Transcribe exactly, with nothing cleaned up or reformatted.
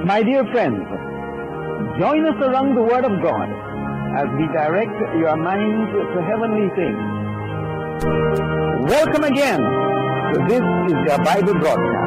My dear friends, join us around the Word of God as we direct your minds to heavenly things. Welcome again to This is Your Bible Broadcast.